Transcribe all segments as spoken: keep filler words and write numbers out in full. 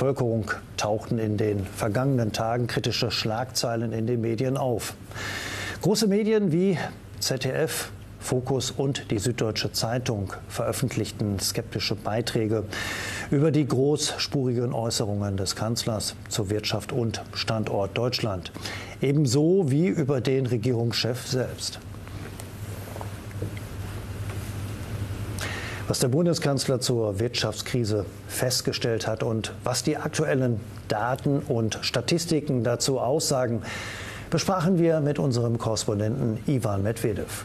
Bevölkerung tauchten in den vergangenen Tagen kritische Schlagzeilen in den Medien auf. Große Medien wie Z D F, Focus und die Süddeutsche Zeitung veröffentlichten skeptische Beiträge über die großspurigen Äußerungen des Kanzlers zur Wirtschaft und Standort Deutschland, ebenso wie über den Regierungschef selbst. Was der Bundeskanzler zur Wirtschaftskrise festgestellt hat und was die aktuellen Daten und Statistiken dazu aussagen, besprachen wir mit unserem Korrespondenten Ivan Medvedev.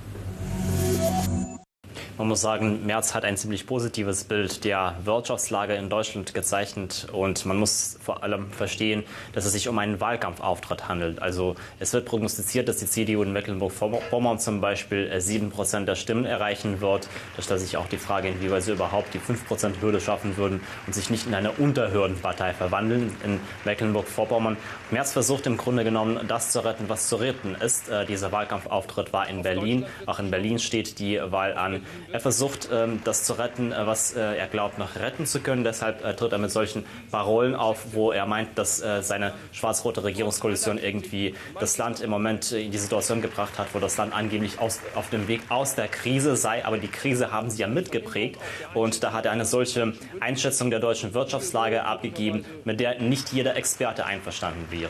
Man muss sagen, Merz hat ein ziemlich positives Bild der Wirtschaftslage in Deutschland gezeichnet und man muss vor allem verstehen, dass es sich um einen Wahlkampfauftritt handelt. Also es wird prognostiziert, dass die C D U in Mecklenburg-Vorpommern zum Beispiel sieben Prozent der Stimmen erreichen wird. Da stellt sich auch die Frage, inwieweit sie überhaupt die fünf Prozent Hürde schaffen würden und sich nicht in eine Unterhürdenpartei verwandeln in Mecklenburg-Vorpommern. Merz versucht im Grunde genommen, das zu retten, was zu retten ist. Äh, dieser Wahlkampfauftritt war in Berlin. Auch in Berlin steht die Wahl an. Er versucht, das zu retten, was er glaubt, noch retten zu können. Deshalb tritt er mit solchen Parolen auf, wo er meint, dass seine schwarz-rote Regierungskoalition irgendwie das Land im Moment in die Situation gebracht hat, wo das Land angeblich aus, auf dem Weg aus der Krise sei. Aber die Krise haben sie ja mitgeprägt. Und da hat er eine solche Einschätzung der deutschen Wirtschaftslage abgegeben, mit der nicht jeder Experte einverstanden wäre.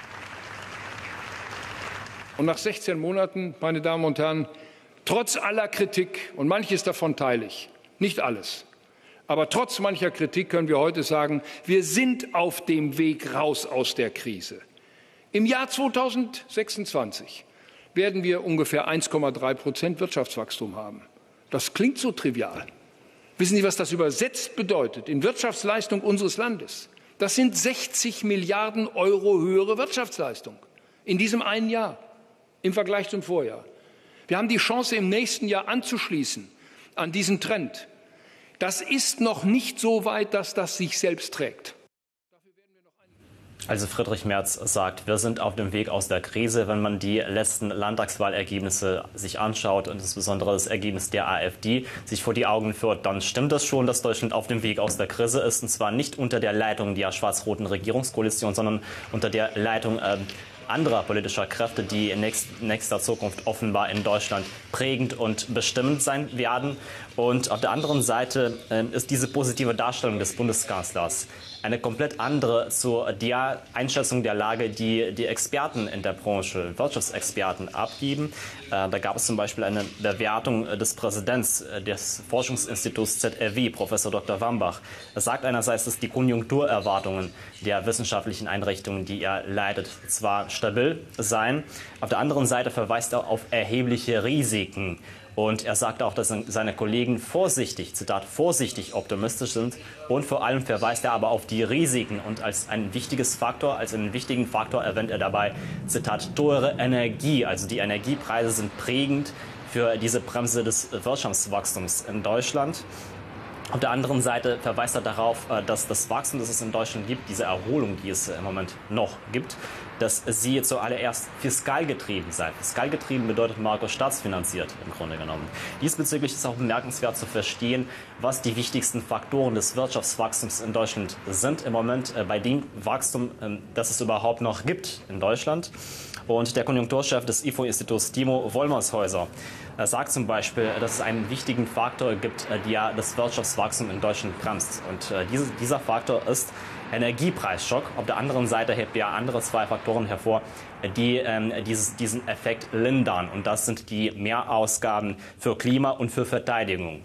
Und nach sechzehn Monaten, meine Damen und Herren, trotz aller Kritik, und manches davon teile ich, nicht alles, aber trotz mancher Kritik können wir heute sagen, wir sind auf dem Weg raus aus der Krise. Im Jahr zweitausendsechsundzwanzig werden wir ungefähr eins Komma drei Prozent Wirtschaftswachstum haben. Das klingt so trivial. Wissen Sie, was das übersetzt bedeutet in Wirtschaftsleistung unseres Landes? Das sind sechzig Milliarden Euro höhere Wirtschaftsleistung in diesem einen Jahr im Vergleich zum Vorjahr. Wir haben die Chance, im nächsten Jahr anzuschließen an diesen Trend. Das ist noch nicht so weit, dass das sich selbst trägt. Also Friedrich Merz sagt, wir sind auf dem Weg aus der Krise. Wenn man die letzten Landtagswahlergebnisse sich anschaut und insbesondere das Ergebnis der AfD sich vor die Augen führt, dann stimmt es schon, dass Deutschland auf dem Weg aus der Krise ist. Und zwar nicht unter der Leitung der schwarz-roten Regierungskoalition, sondern unter der Leitung äh, anderer politischer Kräfte, die in nächst, nächster Zukunft offenbar in Deutschland prägend und bestimmend sein werden. Und auf der anderen Seite äh, ist diese positive Darstellung des Bundeskanzlers eine komplett andere zu der Einschätzung der Lage, die die Experten in der Branche, Wirtschaftsexperten, abgeben. Äh, da gab es zum Beispiel eine Bewertung des Präsidents des Forschungsinstituts Z R W, Professor Doktor Wambach. Er sagt einerseits, dass die Konjunkturerwartungen der wissenschaftlichen Einrichtungen, die er leitet, zwar stabil seien. Auf der anderen Seite verweist er auf erhebliche Risiken. Und er sagt auch, dass seine Kollegen vorsichtig, Zitat, vorsichtig optimistisch sind. Und vor allem verweist er aber auf die Risiken. Und als ein wichtiges Faktor, als einen wichtigen Faktor erwähnt er dabei, Zitat, teure Energie. Also die Energiepreise sind prägend für diese Bremse des Wirtschaftswachstums in Deutschland. Auf der anderen Seite verweist er darauf, dass das Wachstum, das es in Deutschland gibt, diese Erholung, die es im Moment noch gibt, dass sie zuallererst fiskalgetrieben sei. Fiskalgetrieben bedeutet Marco staatsfinanziert im Grunde genommen. Diesbezüglich ist auch bemerkenswert zu verstehen, was die wichtigsten Faktoren des Wirtschaftswachstums in Deutschland sind im Moment, bei dem Wachstum, das es überhaupt noch gibt in Deutschland. Und der Konjunkturchef des I F O-Instituts, Timo Wollmershäuser, sagt zum Beispiel, dass es einen wichtigen Faktor gibt, der das Wirtschaftswachstum in Deutschland bremst. Und dieser Faktor ist Energiepreisschock. Auf der anderen Seite hebt er andere zwei Faktoren hervor, die ähm, dieses, diesen Effekt lindern. Und das sind die Mehrausgaben für Klima und für Verteidigung.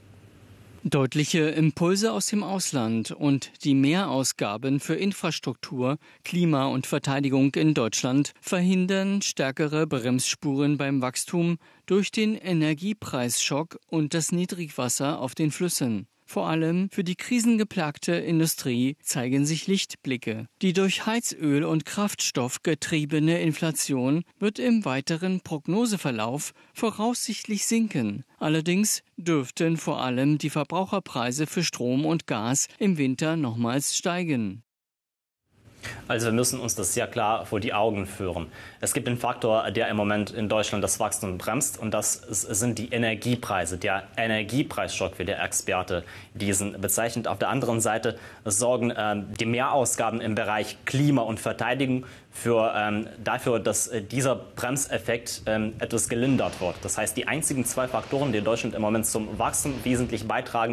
Deutliche Impulse aus dem Ausland und die Mehrausgaben für Infrastruktur, Klima und Verteidigung in Deutschland verhindern stärkere Bremsspuren beim Wachstum durch den Energiepreisschock und das Niedrigwasser auf den Flüssen. Vor allem für die krisengeplagte Industrie zeigen sich Lichtblicke. Die durch Heizöl und Kraftstoff getriebene Inflation wird im weiteren Prognoseverlauf voraussichtlich sinken. Allerdings dürften vor allem die Verbraucherpreise für Strom und Gas im Winter nochmals steigen. Also wir müssen uns das sehr klar vor die Augen führen. Es gibt einen Faktor, der im Moment in Deutschland das Wachstum bremst, und das sind die Energiepreise. Der Energiepreisschock, wie der Experte diesen bezeichnet. Auf der anderen Seite sorgen äh, die Mehrausgaben im Bereich Klima und Verteidigung für, ähm, dafür, dass äh, dieser Bremseffekt ähm, etwas gelindert wird. Das heißt, die einzigen zwei Faktoren, die in Deutschland im Moment zum Wachstum wesentlich beitragen,